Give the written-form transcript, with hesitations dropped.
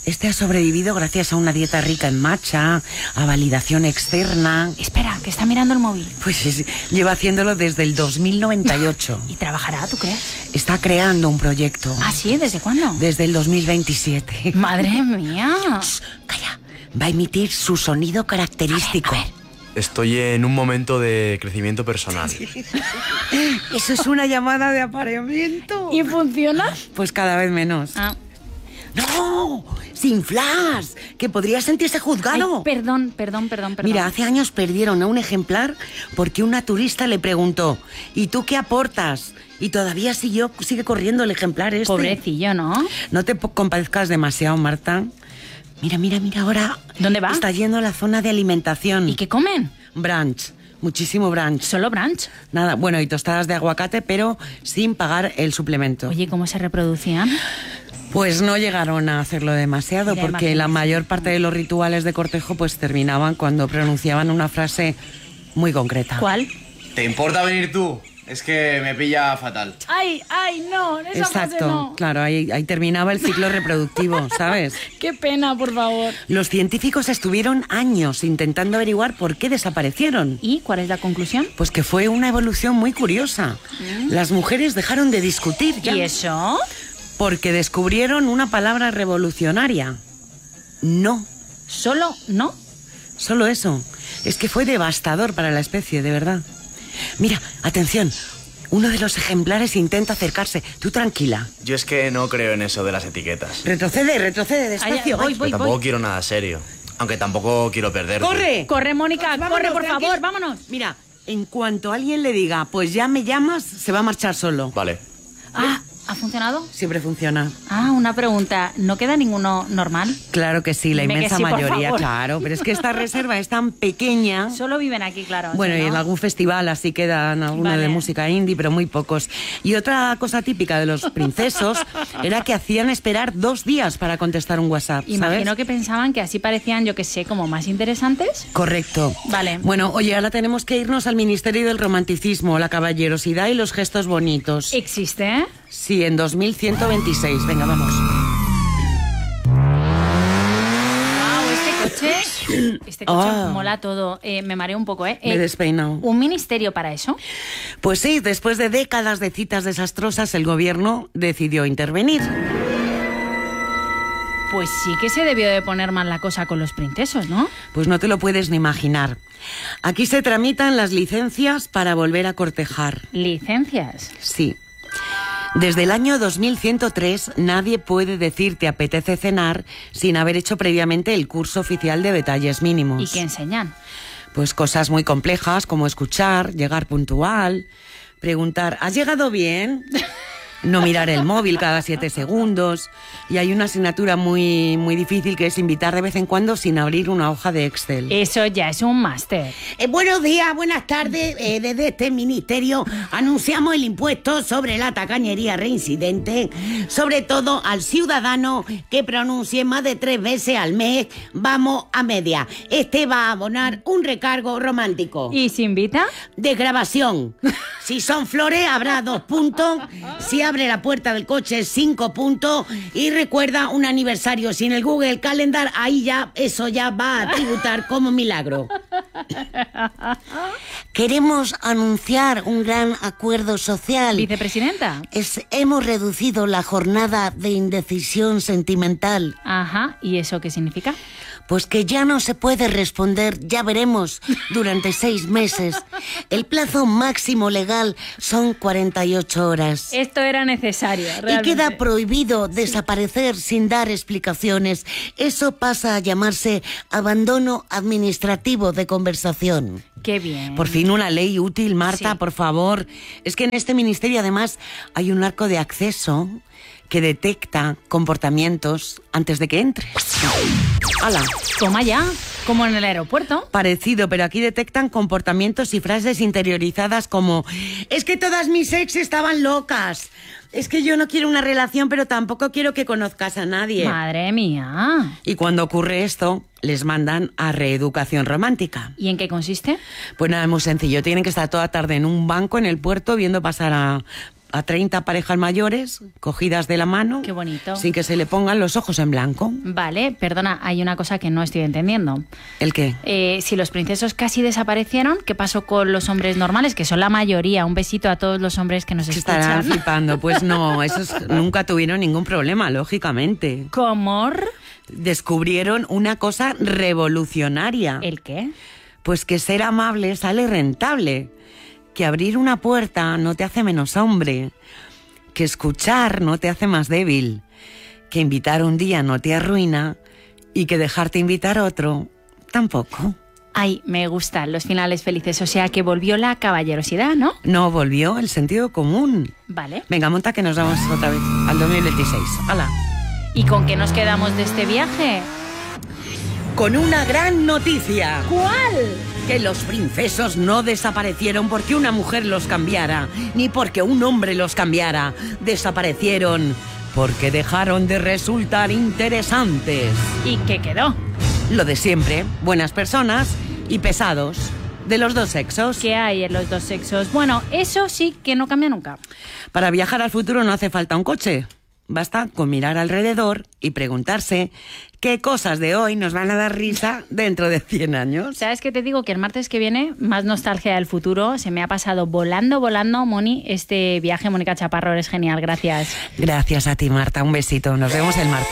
Este ha sobrevivido gracias a una dieta rica en matcha, a validación externa. Espera, que está mirando el móvil. Pues lleva haciéndolo desde el 2098. ¿Y trabajará, tú crees? Está creando un proyecto. ¿Ah, sí? ¿Desde cuándo? Desde el 2027. ¡Madre mía! Shh, calla. Va a emitir su sonido característico. A ver. Estoy en un momento de crecimiento personal. Eso es una llamada de apareamiento. ¿Y funciona? Pues cada vez menos. Ah. ¡No! ¡Sin flash! Que podría sentirse juzgado. Ay, perdón. Mira, hace años perdieron a un ejemplar porque una turista le preguntó: ¿y tú qué aportas? Y todavía sigue corriendo el ejemplar este. Pobrecillo, ¿no? No te compadezcas demasiado, Marta. Mira ahora. ¿Dónde va? Está yendo a la zona de alimentación. ¿Y qué comen? Brunch. Muchísimo brunch. ¿Solo brunch? Nada, bueno, y tostadas de aguacate, pero sin pagar el suplemento. Oye, ¿cómo se reproducían? Pues no llegaron a hacerlo demasiado, Ya porque imagino. la mayor parte de los rituales de cortejo pues terminaban cuando pronunciaban una frase muy concreta. ¿Cuál? ¿Te importa venir tú? Es que me pilla fatal. ¡Ay, no! Esa frase Exacto, no. claro, ahí terminaba el ciclo reproductivo, ¿sabes? ¡Qué pena, por favor! Los científicos estuvieron años intentando averiguar por qué desaparecieron. ¿Y cuál es la conclusión? Pues que fue una evolución muy curiosa. Las mujeres dejaron de discutir ya. ¿Y eso? Porque descubrieron una palabra revolucionaria. No. ¿Solo no? Solo eso. Es que fue devastador para la especie, de verdad. Mira, atención. Uno de los ejemplares intenta acercarse. Tú tranquila. Yo es que no creo en eso de las etiquetas. Retrocede, despacio. Voy, Ay, Pero tampoco quiero nada serio. Aunque tampoco quiero perderte. ¡Corre! Corre, Mónica, Vámonos, corre, por tranquila. favor, vámonos. Mira, en cuanto alguien le diga, pues ya me llamas, se va a marchar solo. Vale. Ah, ¿ha funcionado? Siempre funciona. Ah, una pregunta. ¿No queda ninguno normal? Claro que sí, la Dime que inmensa sí, por mayoría, favor. claro. Pero es que esta reserva es tan pequeña. Solo viven aquí, claro. Bueno, ¿sí, y no? en algún festival así quedan algunos Vale. de música indie, pero muy pocos. Y otra cosa típica de los princesos era que hacían esperar 2 días para contestar un WhatsApp, ¿sabes? Imagino que pensaban que así parecían, yo que sé, como más interesantes. Correcto. Vale. Bueno, oye, ahora tenemos que irnos al Ministerio del Romanticismo, la caballerosidad y los gestos bonitos. ¿Existe, eh? Sí, en 2126. Venga, vamos. Wow, este coche Ah. mola todo. Me mareo un poco, ¿eh? Me he despeinado. ¿Un ministerio para eso? Pues sí, después de décadas de citas desastrosas, el gobierno decidió intervenir. Pues sí que se debió de poner mal la cosa con los princesos, ¿no? Pues no te lo puedes ni imaginar. Aquí se tramitan las licencias para volver a cortejar. Licencias. Sí. Desde el año 2103 nadie puede decir te apetece cenar sin haber hecho previamente el curso oficial de detalles mínimos. ¿Y qué enseñan? Pues cosas muy complejas como escuchar, llegar puntual, preguntar ¿has llegado bien? No mirar el móvil cada 7 segundos. Y hay una asignatura muy difícil que es invitar de vez en cuando sin abrir una hoja de Excel. Eso ya es un máster. Buenos días, buenas tardes. Desde este ministerio anunciamos el impuesto sobre la tacañería reincidente, sobre todo al ciudadano que pronuncie más de 3 veces al mes vamos a media. Este va a abonar un recargo romántico. ¿Y se invita? Desgrabación. Si son flores habrá 2 puntos. Si abre la puerta del coche 5 puntos. Y recuerda un aniversario sin el Google Calendar, ahí ya, eso ya va a tributar como milagro. Queremos anunciar un gran acuerdo social. ¿Vicepresidenta? Hemos reducido la jornada de indecisión sentimental. Ajá, ¿y eso qué significa? Pues que ya no se puede responder, ya veremos, durante 6 meses. El plazo máximo legal son 48 horas. Esto era necesario, realmente. Y queda prohibido desaparecer sin dar explicaciones. Eso pasa a llamarse abandono administrativo de conversación. Qué bien. Por fin una ley útil, Marta, Sí. por favor. Es que en este ministerio además hay un arco de acceso que detecta comportamientos antes de que entres. ¡Hala! Toma ya, como en el aeropuerto. Parecido, pero aquí detectan comportamientos y frases interiorizadas como es que todas mis ex estaban locas. Es que yo no quiero una relación, pero tampoco quiero que conozcas a nadie. Madre mía. Y cuando ocurre esto, les mandan a reeducación romántica. ¿Y en qué consiste? Pues nada, es muy sencillo. Tienen que estar toda tarde en un banco en el puerto viendo pasar a a 30 parejas mayores cogidas de la mano. Qué bonito. Sin que se le pongan los ojos en blanco. Vale, perdona, hay una cosa que no estoy entendiendo. ¿El qué? Si los princesos casi desaparecieron, ¿qué pasó con los hombres normales? Que son la mayoría. Un besito a todos los hombres que nos Que estarán escuchan. flipando. Pues no, esos nunca tuvieron ningún problema, lógicamente. ¿Cómo? Descubrieron una cosa revolucionaria. ¿El qué? Pues que ser amable sale rentable. Que abrir una puerta no te hace menos hombre. Que escuchar no te hace más débil. Que invitar un día no te arruina. Y que dejarte invitar otro tampoco. Ay, me gustan los finales felices. O sea, que volvió la caballerosidad, ¿no? No, volvió el sentido común. Vale. Venga, monta que nos vamos otra vez al 2026. ¡Hala! ¿Y con qué nos quedamos de este viaje? Con una gran noticia. ¿Cuál? Que los princesos no desaparecieron porque una mujer los cambiara, ni porque un hombre los cambiara. Desaparecieron porque dejaron de resultar interesantes. ¿Y qué quedó? Lo de siempre, buenas personas y pesados, de los dos sexos. ¿Qué hay en los dos sexos? Bueno, eso sí que no cambia nunca. Para viajar al futuro no hace falta un coche. Basta con mirar alrededor y preguntarse qué cosas de hoy nos van a dar risa dentro de 100 años. ¿Sabes qué te digo? Que el martes que viene, más nostalgia del futuro, se me ha pasado volando, Moni, este viaje. Mónica Chaparro, eres genial, gracias. Gracias a ti, Marta. Un besito. Nos vemos el martes.